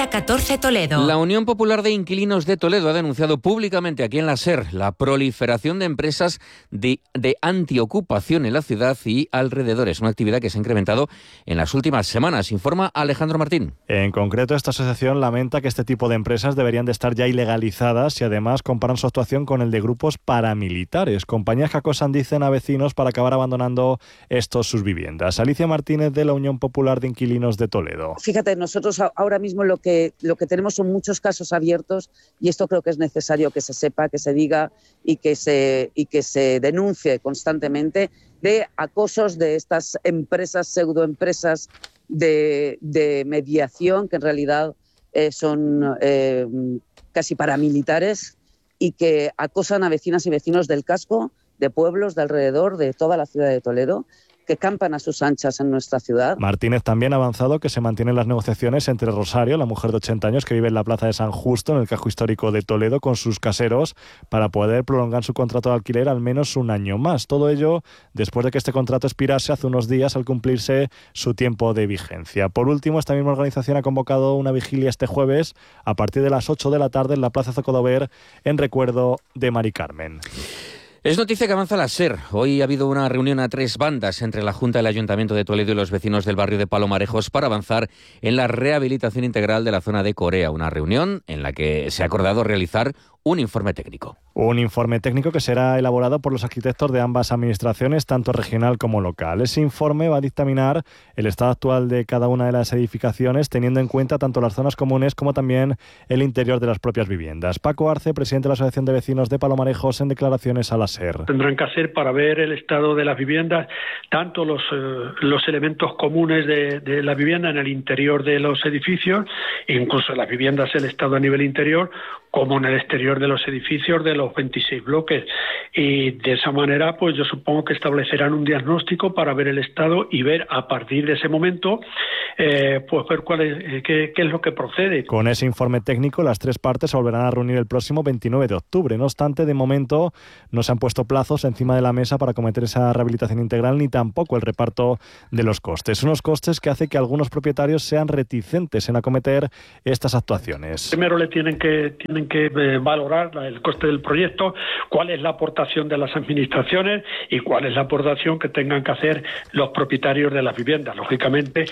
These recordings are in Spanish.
Carretera 14 Toledo. La Unión Popular de Inquilinos de Toledo ha denunciado públicamente aquí en la SER la proliferación de empresas de antiocupación en la ciudad y alrededores, una actividad que se ha incrementado en las últimas semanas, informa Alejandro Martín. En concreto, esta asociación lamenta que este tipo de empresas deberían de estar ya ilegalizadas y además comparan su actuación con el de grupos paramilitares, compañías que acosan, dicen, a vecinos para acabar abandonando estos sus viviendas. Alicia Martínez, de la Unión Popular de Inquilinos de Toledo. Fíjate, nosotros ahora mismo lo que tenemos son muchos casos abiertos y esto creo que es necesario que se sepa, que se diga y que se denuncie constantemente de acosos de estas empresas, pseudoempresas de mediación que en realidad son casi paramilitares y que acosan a vecinas y vecinos del casco, de pueblos de alrededor de toda la ciudad de Toledo, que campan a sus anchas en nuestra ciudad. Martínez también ha avanzado que se mantienen las negociaciones entre Rosario, la mujer de 80 años que vive en la plaza de San Justo, en el casco histórico de Toledo, con sus caseros para poder prolongar su contrato de alquiler al menos un año más. Todo ello después de que este contrato expirase hace unos días al cumplirse su tiempo de vigencia. Por último, esta misma organización ha convocado una vigilia este jueves a partir de las 8 de la tarde en la plaza Zocodover en recuerdo de Mari Carmen. Es noticia que avanza la SER. Hoy ha habido una reunión a 3 bandas entre la Junta del Ayuntamiento de Toledo y los vecinos del barrio de Palomarejos para avanzar en la rehabilitación integral de la zona de Corea. Una reunión en la que se ha acordado realizar un informe técnico. Un informe técnico que será elaborado por los arquitectos de ambas administraciones, tanto regional como local. Ese informe va a dictaminar el estado actual de cada una de las edificaciones, teniendo en cuenta tanto las zonas comunes como también el interior de las propias viviendas. Paco Arce, presidente de la Asociación de Vecinos de Palomarejos, en declaraciones a la SER. Tendrán que hacer para ver el estado de las viviendas, tanto los elementos comunes de la vivienda en el interior de los edificios, incluso las viviendas, el estado a nivel interior, como en el exterior de los edificios de los 26 bloques. Y de esa manera, pues yo supongo que establecerán un diagnóstico para ver el estado y ver a partir de ese momento, pues ver qué es lo que procede. Con ese informe técnico, las 3 partes se volverán a reunir el próximo 29 de octubre. No obstante, de momento no se han puesto plazos encima de la mesa para acometer esa rehabilitación integral, ni tampoco el reparto de los costes. Unos costes que hace que algunos propietarios sean reticentes en acometer estas actuaciones. Primero tienen que valorar el coste del proyecto, cuál es la aportación de las administraciones y cuál es la aportación que tengan que hacer los propietarios de las viviendas, lógicamente,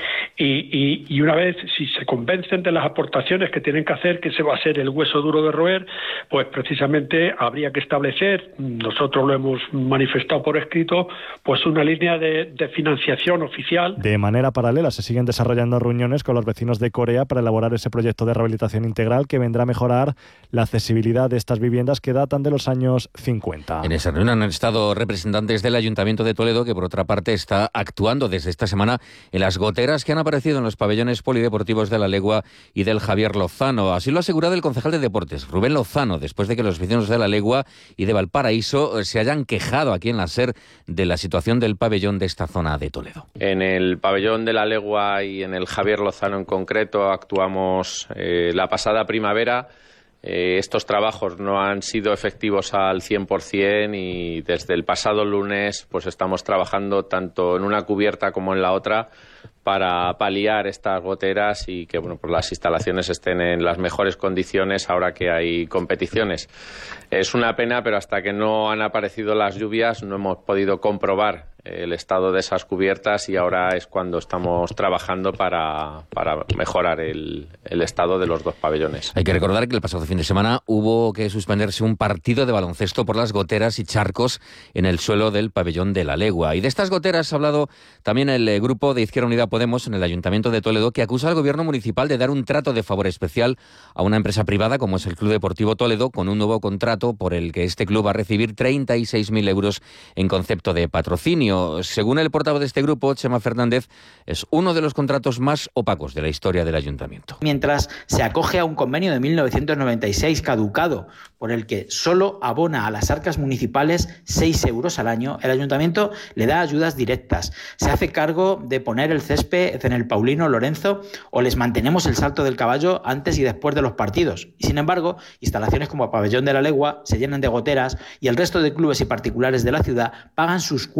y una vez si se convencen de las aportaciones que tienen que hacer, que ese va a ser el hueso duro de roer, pues precisamente habría que establecer, nosotros lo hemos manifestado por escrito, pues una línea de financiación oficial. De manera paralela se siguen desarrollando reuniones con los vecinos de Corea para elaborar ese proyecto de rehabilitación integral que vendrá a mejorar la accesibilidad de estas viviendas que datan de los años 50. En esa reunión han estado representantes del Ayuntamiento de Toledo, que por otra parte está actuando desde esta semana en las goteras que han aparecido en los pabellones polideportivos de La Legua y del Javier Lozano. Así lo ha asegurado el concejal de Deportes, Rubén Lozano, después de que los vecinos de La Legua y de Valparaíso se hayan quejado aquí en la SER de la situación del pabellón de esta zona de Toledo. En el pabellón de La Legua y en el Javier Lozano en concreto actuamos la pasada primavera. Estos trabajos no han sido efectivos al 100% y desde el pasado lunes pues estamos trabajando tanto en una cubierta como en la otra para paliar estas goteras y que pues las instalaciones estén en las mejores condiciones ahora que hay competiciones. Es una pena, pero hasta que no han aparecido las lluvias no hemos podido comprobar el estado de esas cubiertas y ahora es cuando estamos trabajando para mejorar el estado de los 2 pabellones. Hay que recordar que el pasado fin de semana hubo que suspenderse un partido de baloncesto por las goteras y charcos en el suelo del pabellón de La Legua. Y de estas goteras ha hablado también el grupo de Izquierda Unida Podemos en el Ayuntamiento de Toledo, que acusa al gobierno municipal de dar un trato de favor especial a una empresa privada como es el Club Deportivo Toledo, con un nuevo contrato por el que este club va a recibir 36.000 euros en concepto de patrocinio. Según el portavoz de este grupo, Chema Fernández, es uno de los contratos más opacos de la historia del ayuntamiento. Mientras se acoge a un convenio de 1996 caducado, por el que solo abona a las arcas municipales 6 euros al año, el ayuntamiento le da ayudas directas. Se hace cargo de poner el césped en el Paulino Lorenzo o les mantenemos el salto del caballo antes y después de los partidos. Y sin embargo, instalaciones como el Pabellón de La Legua se llenan de goteras y el resto de clubes y particulares de la ciudad pagan sus cuotas por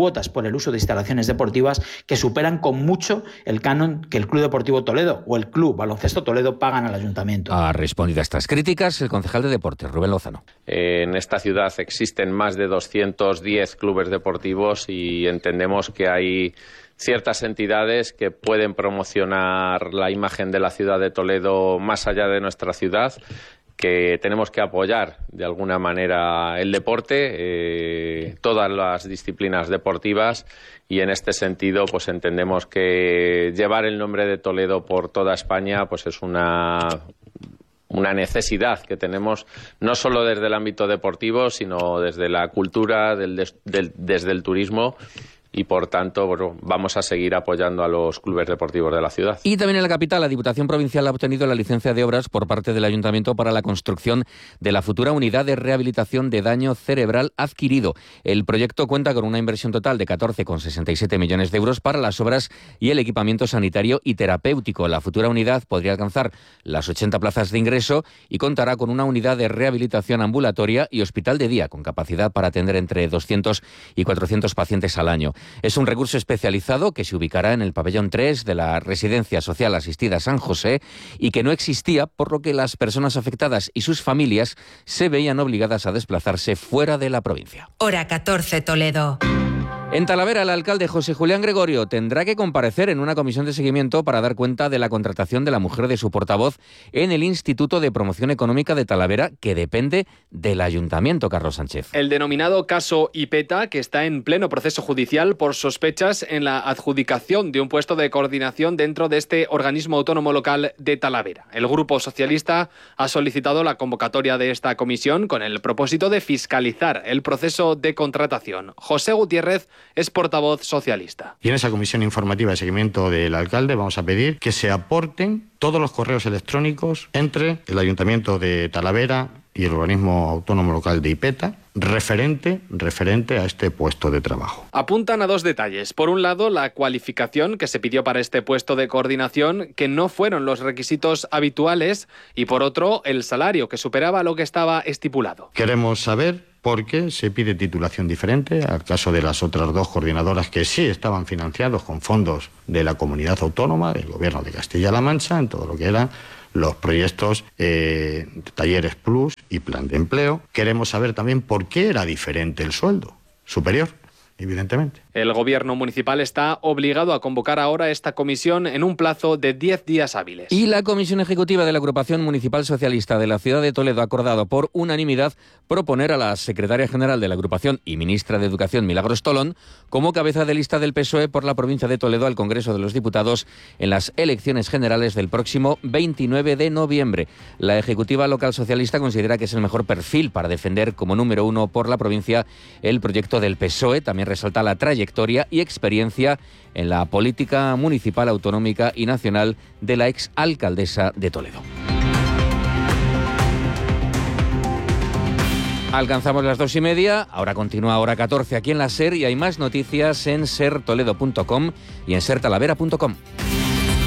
por el uso de instalaciones deportivas que superan con mucho el canon que el Club Deportivo Toledo o el Club Baloncesto Toledo pagan al ayuntamiento. Ha respondido a estas críticas el concejal de Deportes, Rubén Lozano. En esta ciudad existen más de 210 clubes deportivos y entendemos que hay ciertas entidades que pueden promocionar la imagen de la ciudad de Toledo más allá de nuestra ciudad, que tenemos que apoyar de alguna manera el deporte, todas las disciplinas deportivas, y en este sentido pues entendemos que llevar el nombre de Toledo por toda España pues es una necesidad que tenemos, no solo desde el ámbito deportivo, sino desde la cultura, desde el turismo. Y, por tanto, bueno, vamos a seguir apoyando a los clubes deportivos de la ciudad. Y también en la capital, la Diputación Provincial ha obtenido la licencia de obras por parte del Ayuntamiento para la construcción de la futura unidad de rehabilitación de daño cerebral adquirido. El proyecto cuenta con una inversión total de 14,67 millones de euros para las obras y el equipamiento sanitario y terapéutico. La futura unidad podría alcanzar las 80 plazas de ingreso y contará con una unidad de rehabilitación ambulatoria y hospital de día, con capacidad para atender entre 200 y 400 pacientes al año. Es un recurso especializado que se ubicará en el pabellón 3 de la Residencia Social Asistida San José y que no existía, por lo que las personas afectadas y sus familias se veían obligadas a desplazarse fuera de la provincia. Hora 14, Toledo. En Talavera, el alcalde José Julián Gregorio tendrá que comparecer en una comisión de seguimiento para dar cuenta de la contratación de la mujer de su portavoz en el Instituto de Promoción Económica de Talavera, que depende del Ayuntamiento, Carlos Sánchez. El denominado caso Ipeta, que está en pleno proceso judicial por sospechas en la adjudicación de un puesto de coordinación dentro de este organismo autónomo local de Talavera. El Grupo Socialista ha solicitado la convocatoria de esta comisión con el propósito de fiscalizar el proceso de contratación. José Gutiérrez es portavoz socialista. Y en esa comisión informativa de seguimiento del alcalde vamos a pedir que se aporten todos los correos electrónicos entre el Ayuntamiento de Talavera y el organismo autónomo local de Ipeta referente a este puesto de trabajo. Apuntan a dos detalles. Por un lado, la cualificación que se pidió para este puesto de coordinación, que no fueron los requisitos habituales, y por otro, el salario, que superaba lo que estaba estipulado. Queremos saber por qué se pide titulación diferente al caso de las otras dos coordinadoras que sí estaban financiados con fondos de la comunidad autónoma, del Gobierno de Castilla-La Mancha, en todo lo que eran los proyectos Talleres Plus y Plan de Empleo. Queremos saber también por qué era diferente el sueldo superior, evidentemente. El Gobierno municipal está obligado a convocar ahora esta comisión en un plazo de 10 días hábiles. Y la Comisión Ejecutiva de la Agrupación Municipal Socialista de la Ciudad de Toledo ha acordado por unanimidad proponer a la secretaria general de la agrupación y ministra de Educación, Milagros Tolón, como cabeza de lista del PSOE por la provincia de Toledo al Congreso de los Diputados en las elecciones generales del próximo 29 de noviembre. La Ejecutiva Local Socialista considera que es el mejor perfil para defender como número uno por la provincia el proyecto del PSOE. También resalta la trayectoria y experiencia en la política municipal, autonómica y nacional de la exalcaldesa de Toledo. Alcanzamos las 2:30, ahora continúa Hora 14 aquí en la SER y hay más noticias en sertoledo.com y en sertalavera.com.